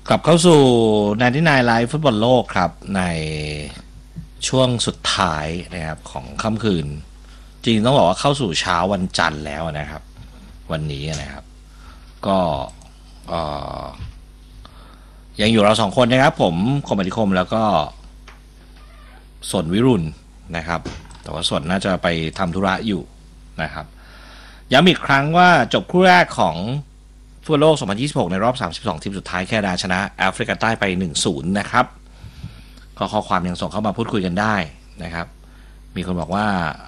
กลับเข้าสู่99ไลฟ์ฟุตบอลโลกครับในช่วงสุดท้ายนะครับของค่ำคืนจริงต้องบอกว่าเข้าสู่เช้าวันจันทร์แล้วนะครับวันนี้นะครับก็ยังอยู่เราสองคนนะครับผมคมอธิคมแล้วก็สนวิรุณนะครับแต่ว่าสนน่าจะไปทำธุระอยู่นะครับย้ำอีกครั้งว่าจบคู่แรกของฟุตบอลโลก2026ในรอบ32ทีมสุดท้ายแคนาดาชนะแอฟริกาใต้ไป 1-0 นะครับก็ข้อความยังส่งเข้ามาพูดคุยกันได้นะครับมีคนบอกว่า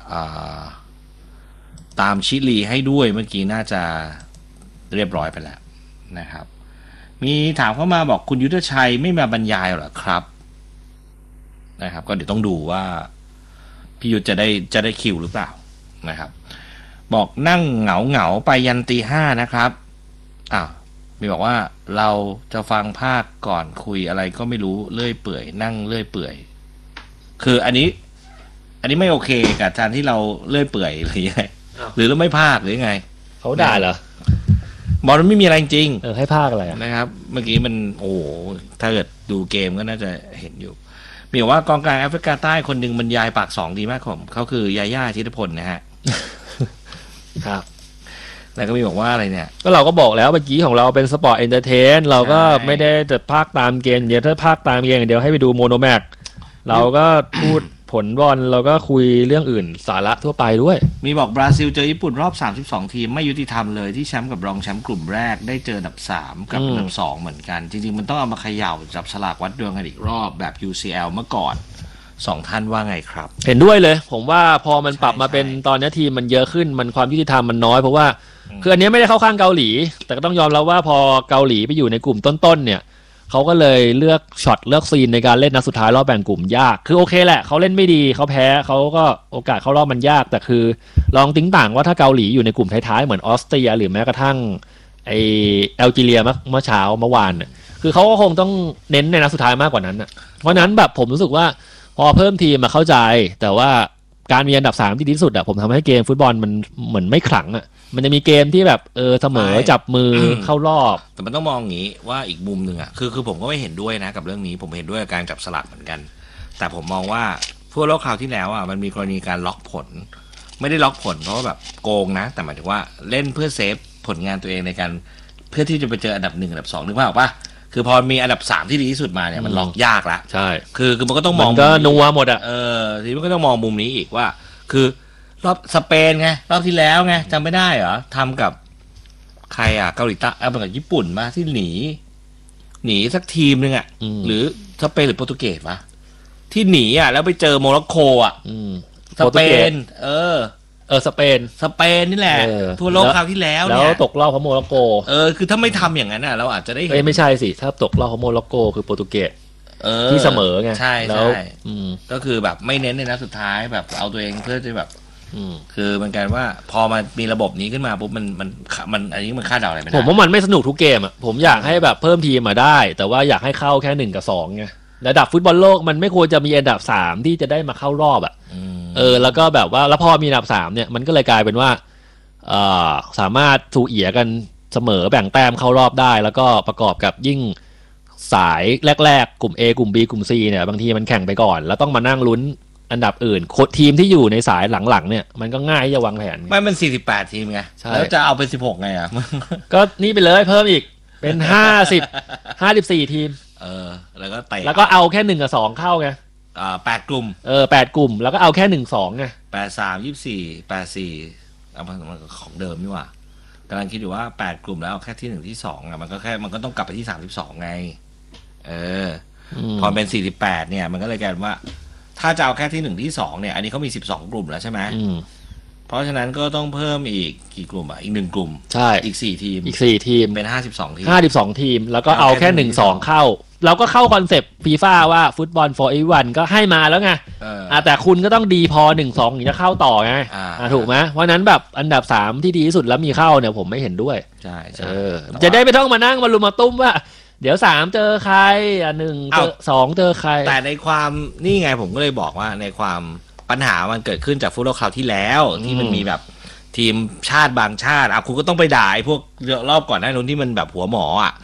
ตามชิลีให้ด้วยเมื่อกี้น่าจะเรียบร้อยไปแล้วนะครับมีถามเข้ามาบอกคุณยุทธชัยไม่มาบรรยายเหรอครับนะครับก็เดี๋ยวต้องดูว่าพี่ยุทธจะได้คิวหรือเปล่านะครับบอกนั่งเหงาไปยันตี 5นะครับมีบอกว่าเราจะฟังภาคก่อนคุยอะไรก็ไม่รู้เลื่อยเปื่อยนั่งเลื่อยเปื่อยคืออันนี้ไม่โอเคกับการที่เราเลื่อยเปื่อยหรือยังไงหรือเราไม่ภาคหรือยังไงเขาด่าเหรอบอลมันไม่มีอะไรจริงให้ภาคอะไรนะครับเมื่อกี้มันโอ้ถ้าเกิดดูเกมก็น่าจะเห็นอยู่มีบอกว่ากองกลางแอฟริกาใต้คนหนึ่งบรรยายปาก2ดีมากผมเขาคือยาย่าธิตพลนะฮะครับแล้วก็มีบอกว่าอะไรเนี่ยก็เราก็บอกแล้วเมื่อกี้ของเราเป็นสปอร์ตเอนเตอร์เทนเราก็ไม่ได้จะภาคตามเกมเดี๋ยวถ้าภาคตามเกมเดี๋ยวให้ไปดูโมโนแม็กเราก็พูดผลบอลเราก็คุยเรื่องอื่นสาระทั่วไปด้วยมีบอกบราซิลเจอญี่ปุ่นรอบ32ทีมไม่ยุติธรรมเลยที่แชมป์กับรองแชมป์กลุ่มแรกได้เจออันดับ3กับอันดับ2เหมือนกันจริงๆมันต้องเอามาเขย่าจับฉลากวัดดวงกันอีกรอบแบบ UCL เมื่อก่อน2ท่านว่าไงครับเห็นด้วยเลยผมว่าพอมันปรับมาเป็นตอนนี้ทีมมันเยอะขึ้นมันความยุติธรรมมันน้อยเพราะว่าคืออันนี้ไม่ได้เข้าข้างเกาหลีแต่ก็ต้องยอมรับว่าพอเกาหลีไปอยู่ในกลุ่มต้นๆเนี่ยเขาก็เลยเลือกช็อตเลือกซีนในการเล่นนัดสุดท้ายรอบแบ่งกลุ่มยากคือโอเคแหละเขาเล่นไม่ดีเขาแพ้เขาก็โอกาสเข้ารอบมันยากแต่คือลองติ้งต่างว่าถ้าเกาหลีอยู่ในกลุ่มท้ายๆเหมือนออสเตรียหรือแม้กระทั่งไอแอลจีเรียเมื่อเช้าเมื่อวานคือเขาก็คงต้องเน้นในนัดสุดท้ายมากกว่านั้นเพราะนั้นแบบผมรู้สึกว่าพอเพิ่มทีมมาเข้าใจแต่ว่าการมีอันดับ3ที่ดีที่สุดผมทำให้เกมฟุตบอลมันเหมือนไม่ขลังมันจะมีเกมที่แบบเสมอจับมือเข้ารอบแต่มันต้องมองอย่างนี้ว่าอีกมุมนึงคือผมก็ไม่เห็นด้วยนะกับเรื่องนี้ผมเห็นด้วยกับการจับสลักเหมือนกันแต่ผมมองว่าพวกโลกคราวที่แล้วมันมีกรณีการล็อกผลไม่ได้ล็อกผลเพราะว่าแบบโกงนะแต่หมายถึงว่าเล่นเพื่อเซฟผลงานตัวเองในการเพื่อที่จะไปเจออันดับ1อันดับ2นึกภาพออกปะคือพอมีอันดับ3ที่ดีที่สุดมาเนี่ยมันล็อกยากละใช่คือมันก็ต้องมองก็นัวหมดทีนี้มันก็ต้องมองมุมนี้อีกว่าคือรอบสเปนไงรอบที่แล้วไงจำไม่ได้เหรอทำกับใครเกาหลีใต้เป็นกับญี่ปุ่นมาที่หนีสักทีมนึงหรือสเปนหรือโปรตุเกสวะที่หนีแล้วไปเจอโมร็อกโกสเปนสเปนนี่แหละทั่วโลกคราวที่แล้วเนี่ยแล้วตกรอบเพราะโมร็อกโกคือถ้าไม่ทำอย่างนั้นเราอาจจะได้เห็นไม่ใช่สิถ้าตกรอบเพราะโมร็อกโกคือโปรตุเกสที่เสมอไงใช่ก็คือแบบไม่เน้นในนัดสุดท้ายแบบเอาตัวเองเพื่อจะแบบคือมันกลายว่าพอมามีระบบนี้ขึ้นมาปุ๊บมันอันนี้มันคาดเดาอะไรไม่ได้ผมว่ามันไม่สนุกทุกเกมผมอยากให้แบบเพิ่มทีมมาได้แต่ว่าอยากให้เข้าแค่1กับ2ไงระดับฟุตบอลโลกมันไม่ควรจะมีอันดับ3ที่จะได้มาเข้ารอบแล้วก็แบบว่าแล้วพอมีอันดับ3เนี่ยมันก็เลยกลายเป็นว่าสามารถถูเอียกันเสมอแบ่งแต้มเข้ารอบได้แล้วก็ประกอบกับยิ่งสายแรกๆกลุ่ม A กลุ่ม B กลุ่ม C เนี่ยบางทีมันแข่งไปก่อนแล้วต้องมานั่งลุ้นอันดับอื่นทีมที่อยู่ในสายหลังๆเนี่ยมันก็ง่ายที่จะวางแผนไม่มัน48ทีมไงแล้วจะเอาเป็น16ไงก็นี่ไปเลยเพิ่มอีกเป็น54ทีมแล้วก็เอาแค่1กับ2เข้าไง 8กลุ่ม 8กลุ่มแล้วก็เอาแค่1 2ไง 83 24 84เอาของเดิมนี่หว่ากำลังคิดอยู่ว่า8กลุ่มแล้วเอาแค่ที่1ที่2มันก็ต้องกลับไปที่32ไงพอเป็น48เนี่ยมันก็เลยกลายเป็นว่าถ้าจะเอาแค่ที่1ที่2เนี่ยอันนี้เขามี12กลุ่มแล้วใช่ไหมเพราะฉะนั้นก็ต้องเพิ่มอีกกี่กลุ่มอีก1กลุ่มใช่อีก4ทีมเป็น52 ทีมแล้วก็เอาแค่1 2เข้าเราก็เข้าคอนเซปต์ฟีฟ่าว่าฟุตบอล for everyone ก็ให้มาแล้วไงแต่คุณก็ต้องดีพอ 1-2 ถึงจะเข้าต่อไงถูกไหมเพราะนั้นแบบอันดับ3ที่ดีที่สุดแล้วมีเข้าเนี่ยผมไม่เห็นด้วยใช่จะได้ไม่ต้องมานั่งมาลุมมาตุ้มว่าเดี๋ยว3เจอใคร1เจอ2เจอใครแต่ในความนี่ไงผมก็เลยบอกว่าในความปัญหามันเกิดขึ้นจากฟุตบอลคราวที่แล้วที่มันมีแบบทีมชาติบางชาติคุณก็ต้องไปด่าพวกรอบก่อนหน้านู้นที่มันแบบหัวหมอครับ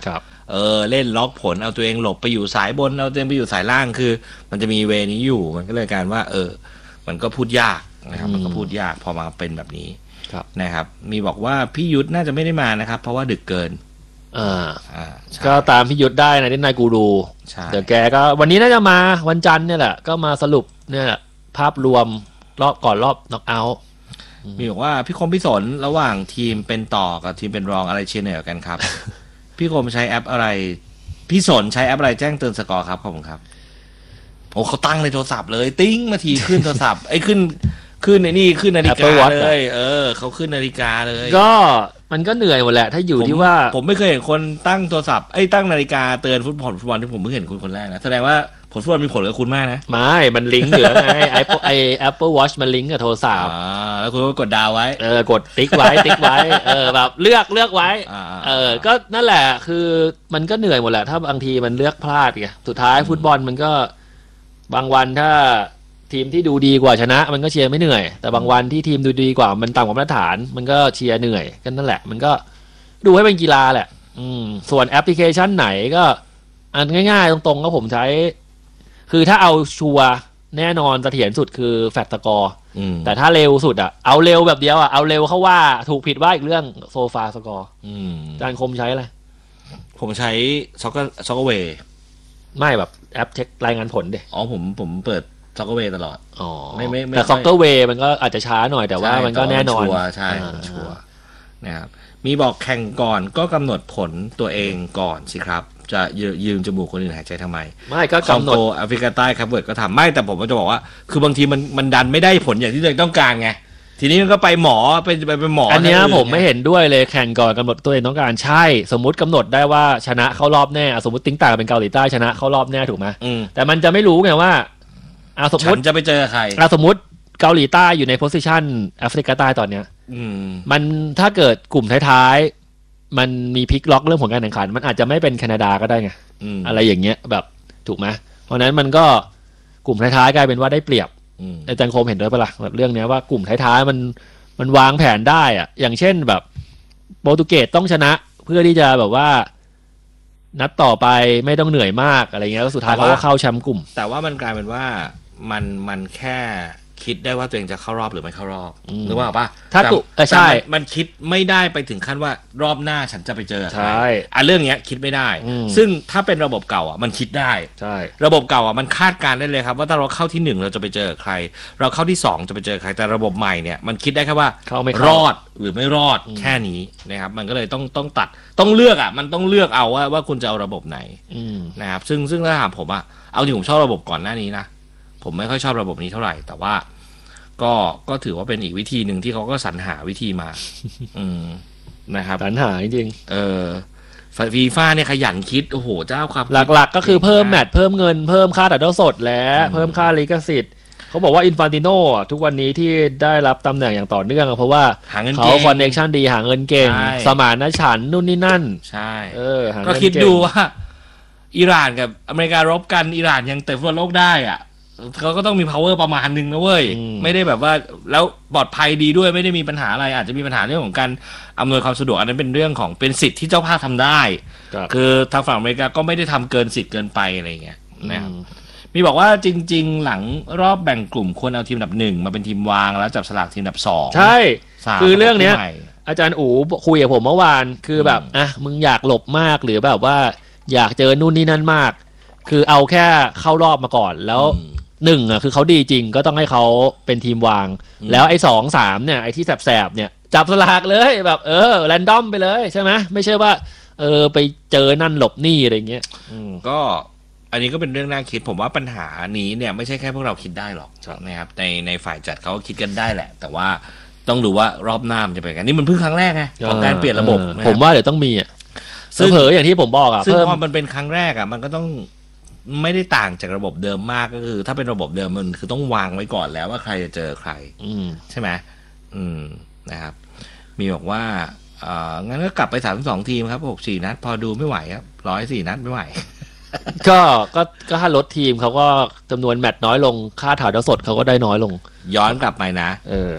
เล่นล็อกผลเอาตัวเองหลบไปอยู่สายบนเอาตัวเองไปอยู่สายล่างคือ มันจะมีเวนี้อยู่มันก็เลยกลายว่ามันก็พูดยากนะครับมันก็พูดยากพอมาเป็นแบบนี้นะครับมีบอกว่าพี่ยุทธน่าจะไม่ได้มานะครับเพราะว่าดึกเกินก็ตามพี่ยุทธได้นะที่นายกูรูเดี๋ยวแกก็วันนี้น่าจะมาวันจันทร์เนี่ยแหละก็มาสรุปเนี่ยภาพรวมรอบก่อนรอบน็อกเอาท์มีบอกว่าพี่คมพี่สนระหว่างทีมเป็นต่อกับทีมเป็นรองอะไรเชียร์เหนือกันครับ พี่คมใช้แอปอะไรพี่สนใช้แอปอะไรแจ้งเตือนสกอร์ครับขอบคุณครับโอ้เขาตั้งในโทรศัพท์เลยติ้งมาทีขึ้นโทรศัพท์ไอ้ขึ้นในนี่ขึ้นนาฬิกาเลยเขาขึ้นนาฬิกาเลยก็มันก็เหนื่อยหมดแหละถ้าอยู่ที่ว่าผมไม่เคยเห็นคนตั้งโทรศัพท์ตั้งนาฬิกาเตือนฟุตบอลที่ผมเพิ่งเห็นคุณคนแรกนะแสดงว่าผลฟุตบอลมีผลกับคุณมากนะไม่มันลิงก์เหลือไงApple Watch มันลิงก์กับโทรศัพท์แล้วคุณก็กดดาวไว้กดติ๊กไว้แบบเลือกไว้ก็นั่นแหละคือมันก็เหนื่อยหมดแหละถ้าบางทีมันเลือกพลาดไงสุดท้ายฟุตบอลมันก็บางวันถ้าทีมที่ดูดีกว่าชนะมันก็เชียร์ไม่เหนื่อยแต่บางวันที่ทีมดูดีกว่ามันต่ำกว่ามาตรฐานมันก็เชียร์เหนื่อยกันนั่นแหละมันก็ดูให้เป็นกีฬาแหละส่วนแอปพลิเคชันไหนก็อันง่ายๆตรงๆก็ผมใช้คือถ้าเอาชัวร์แน่นอนเสถียรสุดคือแฟตสกอร์แต่ถ้าเร็วสุดเอาเร็วแบบเดียวเอาเร็วเขาว่าถูกผิดว่าอีกเรื่องโซฟาสกอร์อาจารย์คมใช้อะไรผมใช้ซ็อกเกอร์เวย์ไม่แบบแอปเช็ครายงานผลดิผมเปิดซ็อกเกอร์เวย์ตลอดไม่แต่ซ็อกเกอร์เวย์มันก็อาจจะช้าหน่อยแต่ว่ามันก็แน่นอนใช่ชัวร์นะครับมีบอกแข่งก่อนก็กำหนดผลตัวเองก่อนสิครับจะยืมจมูกคนอื่นหายใจทำไมไม่ก็กำหนดแอฟริกาใต้ครับเวิร์ดก็ทำไม่แต่ผมก็จะบอกว่าคือบางทีมันดันไม่ได้ผลอย่างที่ตัวเองต้องการไงทีนี้มันก็ไปหมอไปหมออันนี้ผมไม่เห็นด้วยเลยแข่งก่อนกำหนดตัวเองต้องการใช่สมมุติกำหนดได้ว่าชนะเข้ารอบแน่สมมติติ้งต่างเป็นเกาหลีใต้ชนะเข้ารอบแน่ถูกไหมแต่มันจะไม่รู้ไงว่าสมมติจะไปเจอใครสมมติเกาหลีใต้อยู่ในโพสิชันแอฟริกาใต้ตอนเนี้ยมันถ้าเกิดกลุ่มท้ายๆมันมีพลิกล็อกเรื่องผลการแข่งขันมันอาจจะไม่เป็นแคนาดาก็ได้ไงอะไรอย่างเงี้ยแบบถูกไหมเพราะนั้นมันก็กลุ่มท้ายๆกลายเป็นว่าได้เปรียบอาจารย์โคมเห็นด้วยปะล่ะแบบเรื่องนี้ว่ากลุ่มท้ายๆมันวางแผนได้อะอย่างเช่นแบบโปรตุเกสต้องชนะเพื่อที่จะแบบว่านัดต่อไปไม่ต้องเหนื่อยมากอะไรเงี้ยแล้วสุดท้ายเขาก็เข้าแชมป์กลุ่มแต่ว่ามันกลายเป็นว่ามันแค่คิดได้ว่าตัวเองจะเข้ารอบหรือไม่เข้ารอบหรือว่าป่ะถ้าใช่มันคิดไม่ได้ไปถึงขั้นว่ารอบหน้าฉันจะไปเจอใครเรื่องเนี้ยคิดไม่ได้ซึ่งถ้าเป็นระบบเก่ามันคิดได้ใช่ระบบเก่ามันคาดการได้เลยครับว่าถ้าเราเข้าที่1เราจะไปเจอใครเราเข้าที่2จะไปเจอใครแต่ระบบใหม่เนี่ยมันคิดได้แค่ว่ารอดหรือไม่รอดแค่นี้นะครับมันก็เลยต้องตัดต้องเลือกมันต้องเลือกเอาว่าคุณจะเอาระบบไหนนะครับซึ่งถ้าถามผมเอาจริงผมชอบระบบก่อนหน้านี้นะผมไม่ค่อยชอบระบบนี้เท่าไหร่แต่ว่าก็ถือว่าเป็นอีกวิธีหนึ่งที่เขาก็สรรหาวิธีมานะครับสรรหาจริงฟีฟ่าเนี่ยขยันคิดโอ้โหเจ้าครับหลักๆก็คือเพิ่มแมตช์เพิ่มเงินเพิ่มค่าถ่ายทอดสดและเพิ่มค่าลิขสิทธิ์เขาบอกว่าอินฟานติโน่ทุกวันนี้ที่ได้รับตำแหน่งอย่างต่อเนื่องเพราะว่าเขาคอนเนคชั่นดีหาเงินเก่งสมานฉันท์นู่นนี่นั่นใช่ก็คิดดูว่าอิหร่านกับอเมริการบกันอิหร่านยังเตะฟุตบอลโลกได้เขาก็ต้องมี power ประมาณนึงนะเว้ยไม่ได้แบบว่าแล้วปลอดภัยดีด้วยไม่ได้มีปัญหาอะไรอาจจะมีปัญหาเรื่องของการอำนวยความสะดวกอันนั้นเป็นเรื่องของเป็นสิทธิ์ที่เจ้าภาพทำได้คือทางฝั่งอเมริกาก็ไม่ได้ทำเกินสิทธิ์เกินไปอะไรเงี้ยนะครับมีบอกว่าจริงๆหลังรอบแบ่งกลุ่มควรเอาทีมอันดับ1มาเป็นทีมวางแล้วจับสลากทีมอันดับ2 ใช่คือเรื่องเนี้ยอาจารย์อู๋คุยกับผมเมื่อวานคือแบบมึงอยากหลบมากหรือแบบว่าอยากเจอนู่นนี่นั่นมากคือเอาแค่เข้ารอบมาก่อนแล้วคือเขาดีจริงก็ต้องให้เขาเป็นทีมวางแล้วไอ้2-3เนี่ยไอ้ที่แสบๆเนี่ยจับสลากเลยแบบแรนดอมไปเลยใช่ไหมไม่ใช่ว่าไปเจอนั่นหลบนี่อะไรเงี้ยก็อันนี้ก็เป็นเรื่องน่าคิดผมว่าปัญหานี้เนี่ยไม่ใช่แค่พวกเราคิดได้หรอกนะครับในฝ่ายจัดเขาคิดกันได้แหละแต่ว่าต้องดูว่ารอบหน้ามันจะเป็นกันนี่มันเพิ่งครั้งแรกไงของการเปลี่ยนระบบผมว่าเดี๋ยวต้องมีซึ่งเผยอย่างที่ผมบอกซึ่งพอมันเป็นครั้งแรกมันก็ต้องไม่ได้ต่างจากระบบเดิมมากก็คือถ้าเป็นระบบเดิมมันคือต้องวางไว้ก่อนแล้วว่าใครจะเจอใครใช่ไหมนะครับมีบอกว่างั้นก็กลับไป32ทีมครับ64นัดพอดูไม่ไหวครับ104นัดไม่ไหวก็ถ้าลดทีมเขาก็จำนวนแมตช์น้อยลงค่าถ่ายทอดสดเขาก็ได้น้อยลงย้อนกลับไปนะ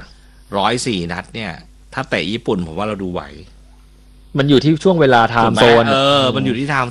104นัดเนี่ยถ้าเตะญี่ปุ่นผมว่าเราดูไหวมันอยู่ที่ช่วงเวลาไทม์โซนมันอยู่ที่ไทม์